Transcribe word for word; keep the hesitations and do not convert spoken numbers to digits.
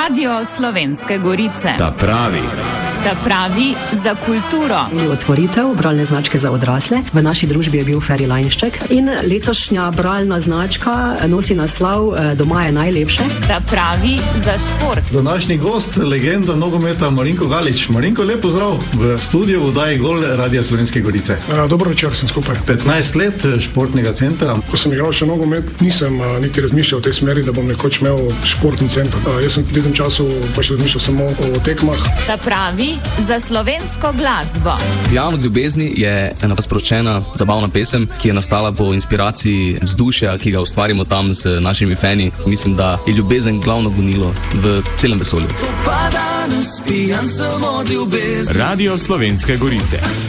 Radio Slovenske Gorice. Ta pravi. Ta pravi za kulturo. Otvoritev bralne značke za odrasle. V naši družbi je bil Feri Lajnšček in letošnja bralna značka nosi naslov Doma je najlepše. Ta pravi za šport. Današnji gost, legenda nogometa Marinko Galič. Marinko, lep pozdrav v studiu v oddaji Gol Radia Slovenske Gorice. A, dobro večer, sem skupaj. petnajst let športnega centra. Ko sem igral še nogomet, nisem a, niti razmišljal v tej smeri, da bom nekoč imel športni center. A, jaz sem v tem času pa še razmišljal samo o tekmah. Ta pravi za slovensko glasbo. Javno ljubezni je ena sproščena, zabavna pesem, ki je nastala po inspiraciji vzdušja, ki ga ustvarimo tam z našimi fani. Mislim, da je ljubezen glavno gonilo v celem vesolju. Radio Slovenske Gorice.